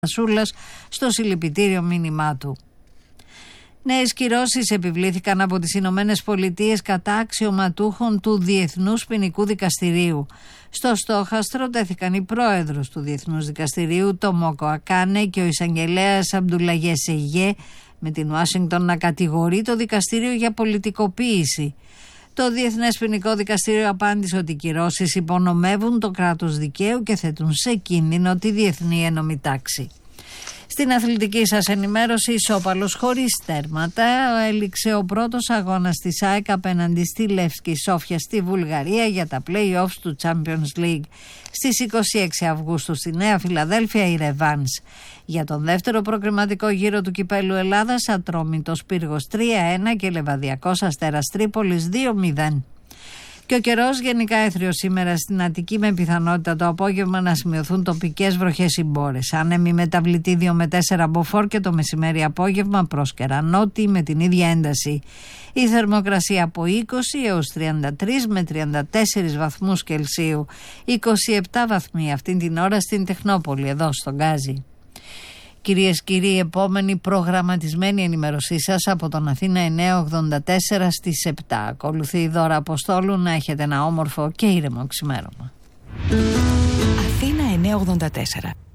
Σούλας στο συλληπιτήριο μήνυμά του. Νέες κυρώσεις επιβλήθηκαν από τις Ηνωμένες Πολιτείες κατά αξιωματούχων του Διεθνούς Ποινικού Δικαστηρίου. Στο στόχαστρο τέθηκαν η πρόεδρος του Διεθνούς Δικαστηρίου, Τομόκο Ακάνε, και ο εισαγγελέας Αμπντουλαγέ Σεγέ, με την Ουάσιγκτον να κατηγορεί το δικαστήριο για πολιτικοποίηση. Το Διεθνές Ποινικό Δικαστήριο απάντησε ότι οι κυρώσεις υπονομεύουν το κράτος δικαίου και θέτουν σε κίνδυνο τη διεθνή ένομη τάξη. Στην αθλητική σας ενημέρωση, ισόπαλος χωρίς τέρματα έληξε ο πρώτος αγώνας της ΑΕΚ απέναντι στη Λεύσκη Σόφια στη Βουλγαρία για τα play-offs του Champions League. Στις 26 Αυγούστου στη Νέα Φιλαδέλφια η ρεβάνς. Για τον δεύτερο προκριματικό γύρο του Κυπέλλου Ελλάδας, Ατρόμητος Πύργος 3-1 και Λεβαδιακός Αστέρας Τρίπολης 2-0. Και ο καιρός γενικά έθριος σήμερα στην Αττική, με πιθανότητα το απόγευμα να σημειωθούν τοπικές βροχές ή μπόρες. Άνεμη μεταβλητή 2 με 4 μποφόρ και το μεσημέρι απόγευμα πρόσκαιρα νότι με την ίδια ένταση. Η θερμοκρασία από 20 έως 33 με 34 βαθμούς Κελσίου. 27 βαθμοί αυτήν την ώρα στην Τεχνόπολη, εδώ στον Γκάζι. Κυρίες και κύριοι, επόμενη προγραμματισμένη ενημέρωσή σας από τον Αθήνα 984 στις 7. Ακολουθεί η Δώρα Αποστόλου. Να έχετε ένα όμορφο και ήρεμο ξημέρωμα. Αθήνα 984.